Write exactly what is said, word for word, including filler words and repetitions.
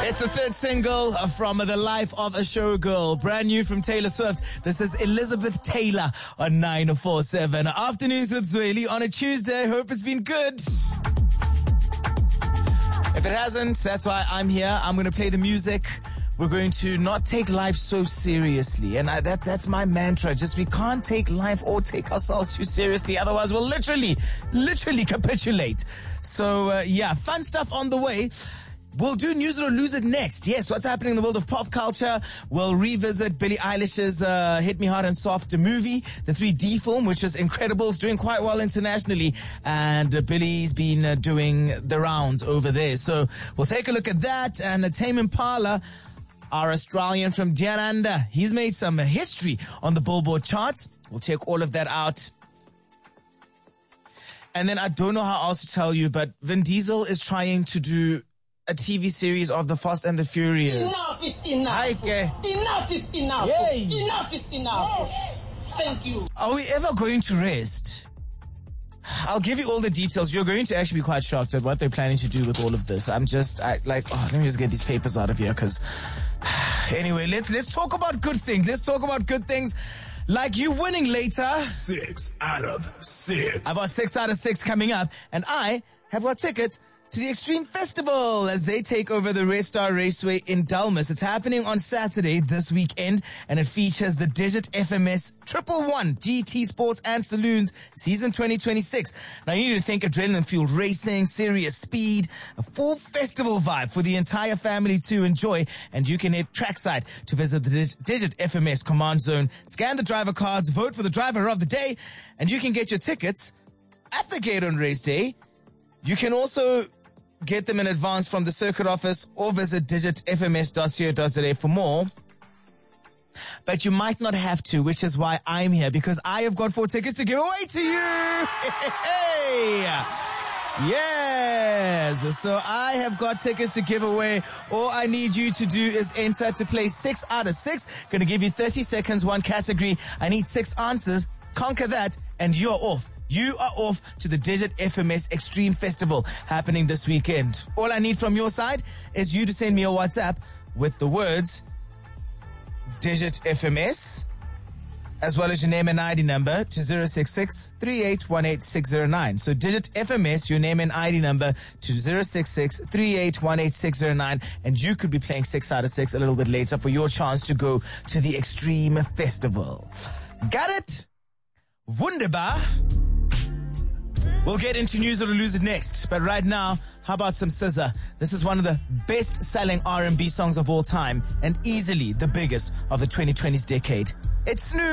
It's the third single from The Life of a Showgirl, brand new from Taylor Swift. This is Elizabeth Taylor on nine four seven. Afternoons with Zweli on a Tuesday. Hope it's been good. If it hasn't, that's why I'm here. I'm going to play the music. We're going to not take life so seriously. And I, that that's my mantra. Just we can't take life or take ourselves too seriously. Otherwise, we'll literally, literally capitulate. So, uh, yeah, fun stuff on the way. We'll do News It or Lose It next. Yes, what's happening in the world of pop culture. We'll revisit Billie Eilish's uh, Hit Me Hard and Soft movie, the three D film, which is incredible. It's doing quite well internationally. And uh, Billie's been uh, doing the rounds over there. So we'll take a look at that. And uh, Tame Impala, our Australian from Down Under, he's made some history on the Billboard charts. We'll check all of that out. And then I don't know how else to tell you, but Vin Diesel is trying to do a T V series of The Fast and the Furious. Enough is enough. Okay. Enough is enough. Yay. Enough is enough. Thank you. Are we ever going to rest? I'll give you all the details. You're going to actually be quite shocked at what they're planning to do with all of this. I'm just I, like, oh, let me just get these papers out of here because anyway, let's let's talk about good things. Let's talk about good things. Like you winning later. Six out of six. I've got six out of six coming up, and I have got tickets to the Extreme Festival as they take over the Red Star Raceway in Dalmas. It's happening on Saturday this weekend, and it features the Digit F M S Triple One G T Sports and Saloons Season twenty twenty-six. Now you need to think adrenaline-fueled racing, serious speed, a full festival vibe for the entire family to enjoy, and you can head trackside to visit the Dig- Digit F M S Command Zone, scan the driver cards, vote for the driver of the day, and you can get your tickets at the gate on race day. You can also get them in advance from the circuit office or visit digit f m s dot co dot za for more. But you might not have to, which is why I'm here, because I have got four tickets to give away to you. Hey! Yes, so I have got tickets to give away. All I need you to do is enter to play six out of six. Gonna give you thirty seconds, one category. I need six answers. Conquer that, and you're off. You are off to the Digit F M S Extreme Festival happening this weekend. All I need from your side is you to send me a WhatsApp with the words Digit F M S, as well as your name and I D number to zero six six, three eight one eight, six zero nine. So Digit F M S, your name and I D number to zero six six, three eight one eight, six zero nine. And you could be playing six out of six a little bit later for your chance to go to the Extreme Festival. Got it? Wunderbar. We'll get into News It or Lose It next. But right now, how about some S Z A? This is one of the best-selling R and B songs of all time and easily the biggest of the twenty twenties decade. It's Snoo.